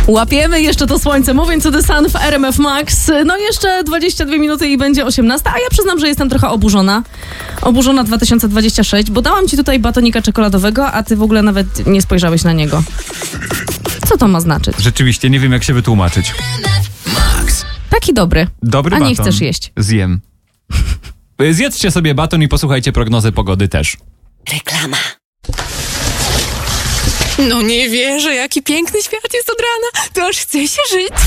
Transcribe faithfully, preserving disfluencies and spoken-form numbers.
Łapiemy jeszcze to słońce. Mówiąc to The Sun w R M F Max. No jeszcze dwadzieścia dwie minuty i będzie osiemnasta, a ja przyznam, że jestem trochę oburzona. Oburzona dwa tysiące dwudziesty szósty, bo dałam ci tutaj batonika czekoladowego, a ty w ogóle nawet nie spojrzałeś na niego. Co to ma znaczyć? Rzeczywiście, nie wiem jak się wytłumaczyć. Max. Taki dobry. Dobry a baton. nie chcesz jeść. Zjem. Zjedzcie sobie baton i posłuchajcie prognozy pogody też. Reklama. No nie wierzę, jaki piękny świat jest od rana. To aż chce się żyć.